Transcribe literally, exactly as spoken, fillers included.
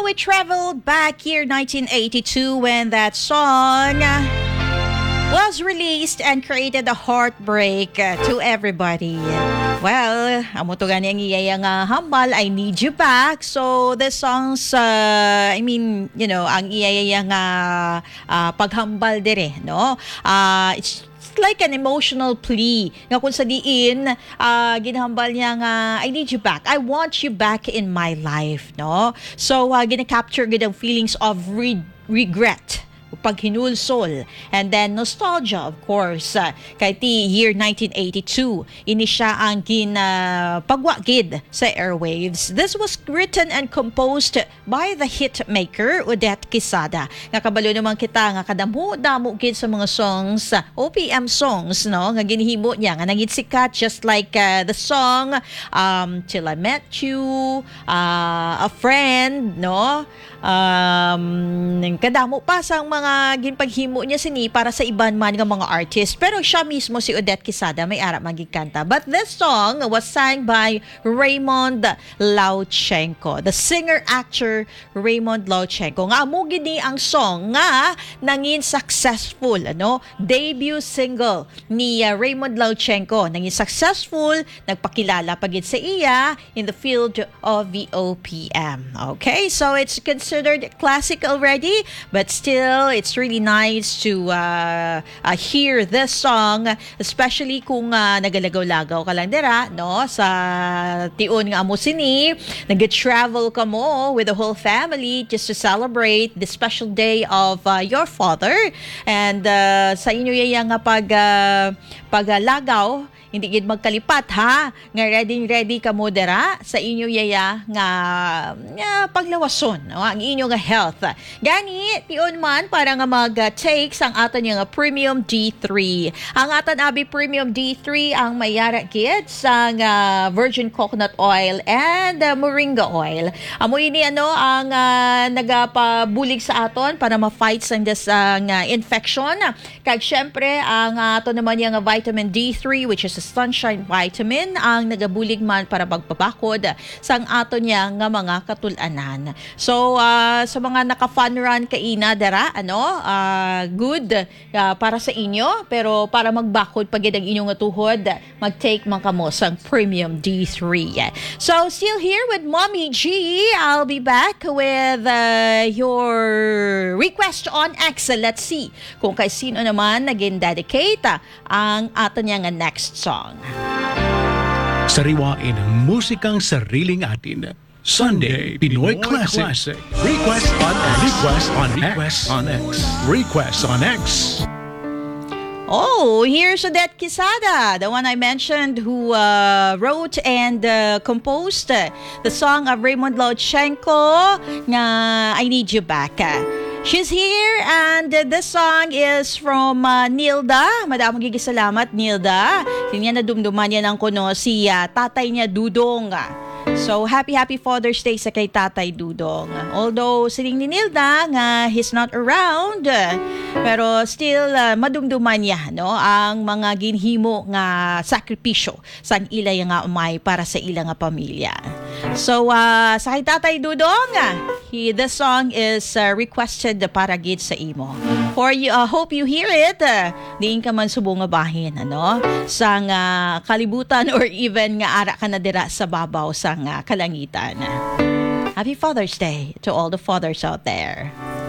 we traveled back year nineteen eighty-two when that song was released and created a heartbreak to everybody. Well, amo to gani ang iyaya nga hambal, I Need You Back. So the songs, uh, I mean, you know, ang iyaya nga uh, paghambal dire, no? Uh, it's like an emotional plea nga kung sa diin uh, ginahambal niya nga I need you back, I want you back in my life, no? So uh, gina-capture gid ang feelings of re- regret, paghinulsol, and then nostalgia, of course. Uh, kay ti year nineteen eighty-two, ini siya ang ginapagwagid sa airwaves. This was written and composed by the hit maker Odette Quezada. Nga kabalo naman kita nga kadamo-damo gid sa mga songs, uh, O P M songs, no, nga ginhimo niya nga naging sikat, just like uh, the song um, Till I Met You, uh, A Friend, no? Um, kadamo pa sang mga ginpaghimo niya sini para sa iban man nga mga artist, pero siya mismo si Odette Quezada may ara magikanta. But this song was sang by Raymond Lauchenko, the singer-actor Raymond Lauchenko. Nga amo gini ang song nga nangin successful, ano, debut single ni uh, Raymond Lauchenko. Nangin successful, nagpakilala pagid sa iya in the field of the O P M. Okay, so it's considered classic already, but still it's really nice to uh, uh, hear this song, especially kung uh, nagalagaw-lagaw ka lang dira, no, sa tion nga amo sini, nag-travel ka mo with the whole family just to celebrate the special day of uh, your father, and uh, sa inyo yaya nga pag uh, paglagaw, hindi gid magkalipat ha, nga ready ready ka mo dira sa inyo yaya nga, nga paglawason, no, ang inyo nga health. Gani tion man para nga mag-take uh, ang aton nga Premium D three. Ang aton abi Premium D three ang mayara gid sa uh, virgin coconut oil and uh, moringa oil. Amo ini ano ang uh, nagapabulig sa aton para ma-fight sang this uh, nga infection. Kag syempre ang aton naman nga vitamin D three, which is a sunshine vitamin, ang nagabulig man para magpabakod sang aton niya nga mga katulanan. So uh, sa mga naka-fun run kaina dara, ano, uh, good uh, para sa inyo, pero para magbakod pagid ang inyong tuhod, mag-take man kamo sang Premium D three. So still here with Mommy G. I'll be back with uh, your request on X. Let's see kung kay sino naman naging dedicate uh, ang aton niya nga next song. Sariwain ang musikang sariling atin. Sunday Pinoy, Pinoy Classic. Classic. Request on X. Request on Request X. on X. Request on X. Oh, here's Odette Quezada, the one I mentioned, who uh, wrote and uh, composed uh, the song of Raymond Lauchenko, nga I Need You Back. She's here, and uh, this song is from uh, Nilda. Madamang gigisalamat, Nilda. Kanya na dumduman niya ng kuno si uh, tatay niya, Dudong. So, happy, happy Father's Day sa kay Tatay Dudong. Although, siling ni Nilda nga he's not around, pero still, uh, madumduman niya, no, ang mga ginhimo nga sakripisyo sa ilay nga umay para sa ilang nga pamilya. So, uh, sa kay Tatay Dudong, he, the song is uh, requested para gid sa imo. For you, uh, hope you hear it. Uh, diin ka man subong nga bahin, ano, sa nga kalibutan or even nga ara ka na dira sa babaw sa nga kalangitan. Happy Father's Day to all the fathers out there.